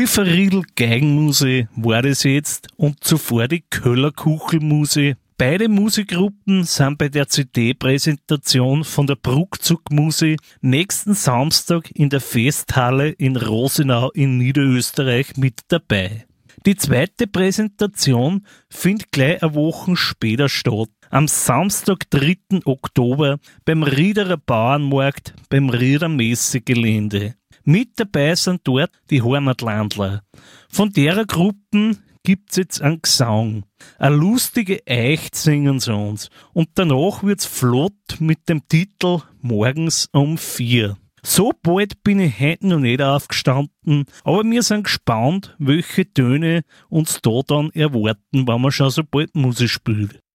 Hilferriedl Geigenmusik war das jetzt und zuvor die Köller Kuchelmusik. Beide Musikgruppen sind bei der CD-Präsentation von der Bruckzugmusik nächsten Samstag in der Festhalle in Rosenau in Niederösterreich mit dabei. Die zweite Präsentation findet gleich eine Woche später statt, am Samstag, 3. Oktober, beim Riederer Bauernmarkt, beim Rieder Messegelände. Mit dabei sind dort die Heimatlandler. Von derer Gruppen gibt's jetzt einen Gesang. Eine lustige Eicht singen sie uns. Und danach wird's flott mit dem Titel Morgens um 4. So bald bin ich heute noch nicht aufgestanden, aber wir sind gespannt, welche Töne uns da dann erwarten, wenn man schon so bald Musik spielt.